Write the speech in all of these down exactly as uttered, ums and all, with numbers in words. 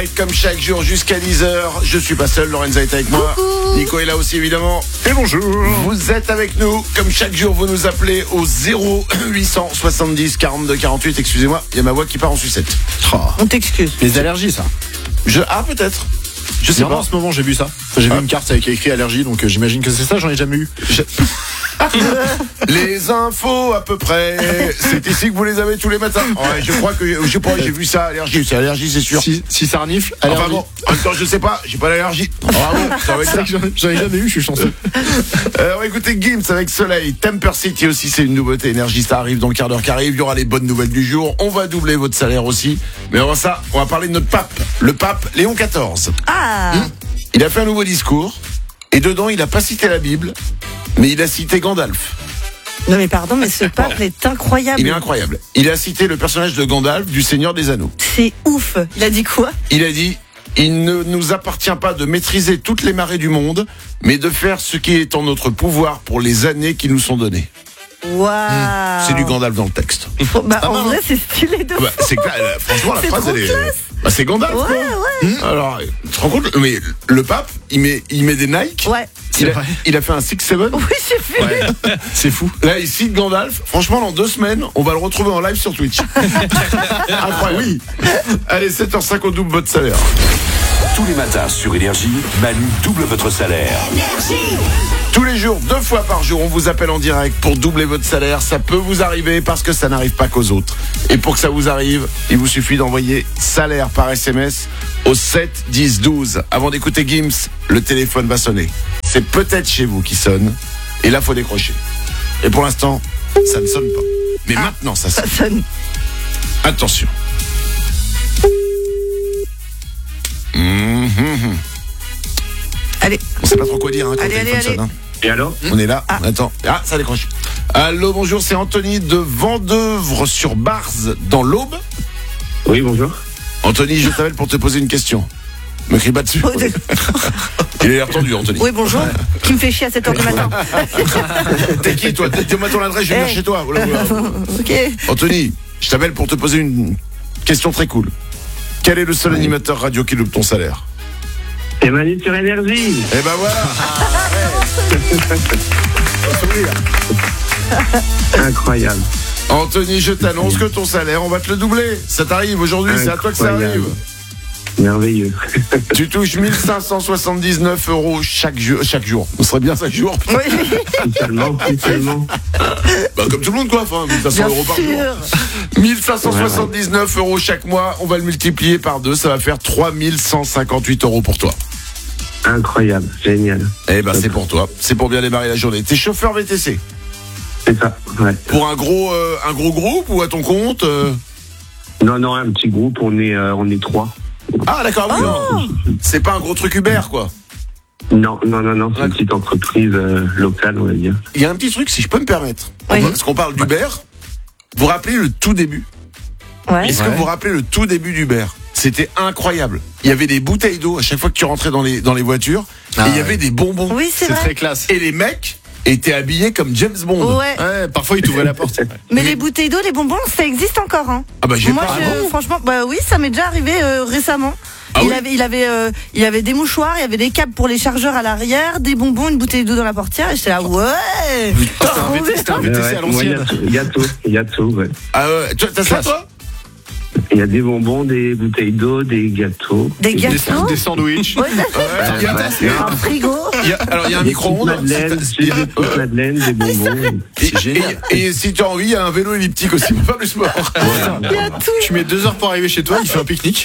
Comme chaque jour jusqu'à dix heures, je suis pas seul, Lorenza est avec moi. Coucou. Nico est là aussi évidemment. Et bonjour. Vous êtes avec nous, comme chaque jour vous nous appelez au zéro huit cent soixante-dix quarante-deux quarante-huit. Excusez-moi, il y a ma voix qui part en sucette. Oh. On t'excuse. Les allergies, ça. Je Ah peut-être. Je sais Non, pas. en ce moment, j'ai vu ça. J'ai Ah. vu une carte avec écrit allergie, donc euh, j'imagine que c'est ça, j'en ai jamais eu. Je- Les infos à peu près. C'est ici que vous les avez tous les matins. Ouais, je crois que je sais pas, j'ai vu ça, allergie, c'est allergie, c'est sûr. Si, si ça renifle, allergie. Enfin bon, en même temps, je sais pas, j'ai pas d'allergie. Ah bon, ça va être C'est ça. vrai que j'en- j'en ai jamais eu, je suis chanceux. Euh, on va écouter Gims avec Soleil. Temper City aussi, c'est une nouveauté. Énergie, ça arrive dans le quart d'heure qui arrive. Il y aura les bonnes nouvelles du jour. On va doubler votre salaire aussi. Mais avant ça, on va parler de notre pape. Le pape Léon quatorze. Ah Il a fait un nouveau discours. Et dedans, il a pas cité la Bible, mais il a cité Gandalf. Non mais pardon, mais ce pape est incroyable. Il est incroyable. Il a cité le personnage de Gandalf du Seigneur des Anneaux. C'est ouf. Il a dit quoi? Il a dit: il ne nous appartient pas de maîtriser toutes les marées du monde, mais de faire ce qui est en notre pouvoir pour les années qui nous sont données. Waouh. C'est du Gandalf dans le texte. Bah, en vrai, c'est stylé de Ah bah, fou. c'est clair, euh, franchement, la C'est phrase, trop elle est. classe. Bah, c'est Gandalf. Ouais, quoi. ouais. Hum, Alors, tu te rends compte, mais le pape, il met, il met des Nike. Ouais. Il a, vrai. il a fait un six sept. Oui, j'ai vu. Ouais. C'est fou. Là, il cite Gandalf. Franchement, dans deux semaines, on va le retrouver en live sur Twitch. Incroyable. Oui. Allez, sept heures cinq, on double votre salaire. Tous les matins sur Énergie, Manu double votre salaire. Tous les jours, deux fois par jour, on vous appelle en direct pour doubler votre salaire. Ça peut vous arriver parce que ça n'arrive pas qu'aux autres. Et pour que ça vous arrive, il vous suffit d'envoyer salaire par S M S au sept dix douze. Avant d'écouter Gims, le téléphone va sonner. C'est peut-être chez vous qui sonne. Et là, faut décrocher. Et pour l'instant, ça ne sonne pas. Mais maintenant, ça sonne. Ça sonne. Attention. Mhm. Allez. On sait pas trop quoi dire hein, quand Allez, le téléphone allez, sonne. hein. Et alors? On est là, Ah. on attend. Ah, ça décroche. Allô, bonjour, c'est Anthony de Vendeuvre-sur-Barze, dans l'Aube. Oui, bonjour. Anthony, je t'appelle pour te poser une question. Me crie pas dessus. Oh, de- Il a l'air tendu, Anthony. Oui, bonjour. Qui me fait chier à sept heures du matin. T'es qui, toi? Dis-moi ton adresse, je vais venir Eh. chez toi. Voilà, voilà. Ok. Anthony, je t'appelle pour te poser une question très cool. Quel est le seul animateur radio qui loupe ton salaire? Et Manu sur Énergie. Eh ben voilà. Incroyable. Anthony, je t'annonce que ton salaire, on va te le doubler. Ça t'arrive aujourd'hui, c'est à toi que ça Incroyable. arrive. Merveilleux. Tu touches mille cinq cent soixante-dix-neuf euros chaque jour. Chaque jour. Ce serait bien chaque jour. Oui, Totalement, totalement. Bah, comme tout le monde, quoi. Enfin, mille cinq cents bien euros par jour. sûr. mille cinq cent soixante-dix-neuf euros chaque mois. On va le multiplier par deux. Ça va faire trois mille cent cinquante-huit euros pour toi. Incroyable. Génial. Eh ben, c'est pour toi. C'est pour bien démarrer la journée. T'es chauffeur V T C. C'est ça. Ouais. Pour un gros, euh, un gros groupe ou à ton compte euh Non, non, un petit groupe. On est, euh, on est trois. Ah, d'accord, oui. non. C'est pas un gros truc Uber, quoi. Non, non, non, non. C'est Ouais. une petite entreprise euh, locale, on va dire. Il y a un petit truc, si je peux me permettre. Oui. Parce qu'on parle d'Uber. Vous vous rappelez le tout début? Ouais. Est-ce que Ouais. vous vous rappelez le tout début d'Uber? C'était incroyable. Il y avait des bouteilles d'eau à chaque fois que tu rentrais dans les, dans les voitures. Ah et il y ouais. avait des bonbons. Oui, c'est C'est vrai. très classe. Et les mecs étaient habillés comme James Bond. Ouais. Ouais, parfois il t'ouvrait la porte. Mais les bouteilles d'eau, les bonbons, ça existe encore. Hein. Ah bah j'ai Moi, pas. je- franchement, bah oui, ça m'est déjà arrivé euh, récemment. Ah il, oui avait, il avait, euh, il avait des mouchoirs, il y avait des câbles pour les chargeurs à l'arrière, des bonbons, une bouteille d'eau dans la portière. Et j'étais là, ouais. C'était un V T C, c'était un V T C Ouais, à ouais. Moi, il y a l'ancienne. tout, il y a tout, il y a tout, ouais. Ah ouais. Tu- T'as ça Classe. toi? Il y a des bonbons, des bouteilles d'eau, des gâteaux. Des Et gâteaux. Des, des sandwichs. Ouais, ça, Ouais, il y a- Ouais, il y a- un frigo. il y a- Alors il y a un Des micro-ondes. petites madeleines, Il y a- des petites madeleines, des bonbons. C'est génial. Et, et si tu as envie, il y a un vélo elliptique aussi pour faire du sport. Il y a tout. Tu mets deux heures pour arriver chez toi, il fait un pique-nique.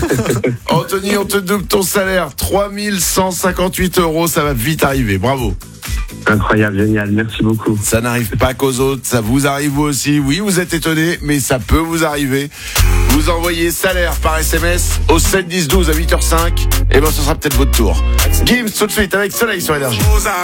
Anthony, on te double ton salaire. trois mille cent cinquante-huit euros, ça va vite arriver. Bravo. Incroyable, génial. Merci beaucoup. Ça n'arrive pas qu'aux autres, ça vous arrive vous aussi. Oui, vous êtes étonné, mais ça peut vous arriver. Vous envoyez salaire par S M S au sept dix douze à huit heures cinq. Et ben, ce sera peut-être votre tour. Gims tout de suite avec Soleil sur Énergie.